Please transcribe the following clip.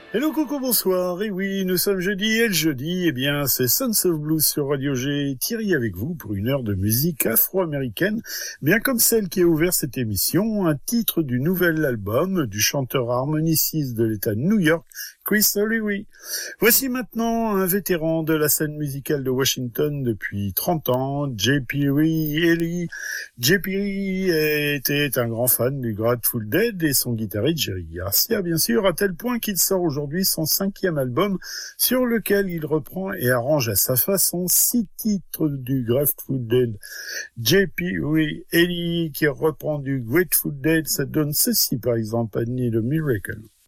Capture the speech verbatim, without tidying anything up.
Hello, coucou, bonsoir. Et oui, nous sommes jeudi, et le jeudi, eh bien, c'est Sons of Blues sur Radio G. Thierry avec vous pour une heure de musique afro-américaine, bien comme celle qui a ouvert cette émission, un titre du nouvel album du chanteur harmoniciste de l'État de New York, Chris O'Leary. Voici maintenant un vétéran de la scène musicale de Washington depuis trente ans, J P Ellie. J P était un grand fan du Grateful Dead et son guitariste Jerry Garcia, bien sûr, à tel point qu'il sort aujourd'hui son cinquième album sur lequel il reprend et arrange à sa façon six titres du Grateful Dead. J P Ellie qui reprend du Grateful Dead, ça donne ceci par exemple, I Need a Miracle.